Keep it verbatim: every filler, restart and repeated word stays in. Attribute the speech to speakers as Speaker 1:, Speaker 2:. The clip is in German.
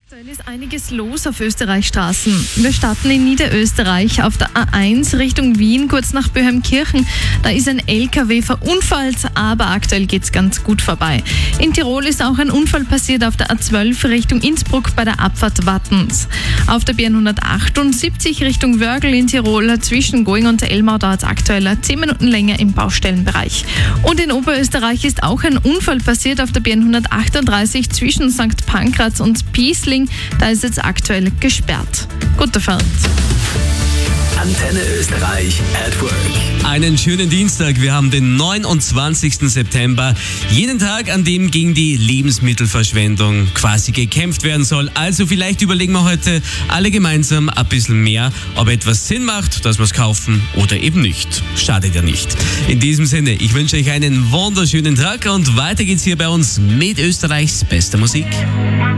Speaker 1: Aktuell ist einiges los auf Österreichs Straßen. Wir starten in Niederösterreich auf der A eins Richtung Wien, kurz nach Böheimkirchen. Da ist ein L K W verunfallt, aber aktuell geht es ganz gut vorbei. In Tirol ist auch ein Unfall passiert auf der A zwölf Richtung Innsbruck bei der Abfahrt Wattens. Auf der B hundertachtundsiebzig Richtung Wörgl in Tirol zwischen Going und Elmau dauert es aktuell zehn Minuten länger im Baustellenbereich. Und in Oberösterreich ist auch ein Unfall passiert auf der B hundertachtunddreißig zwischen Sankt Pankraz und Piesling. Da ist jetzt aktuell gesperrt. Gute Fahrt.
Speaker 2: Antenne Österreich at Work.
Speaker 3: Einen schönen Dienstag. Wir haben den neunundzwanzigsten September. Jenen Tag, an dem gegen die Lebensmittelverschwendung quasi gekämpft werden soll. Also vielleicht überlegen wir heute alle gemeinsam ein bisschen mehr, ob etwas Sinn macht, dass wir es kaufen oder eben nicht. Schadet ja nicht. In diesem Sinne, ich wünsche euch einen wunderschönen Tag und weiter geht's hier bei uns mit Österreichs bester Musik.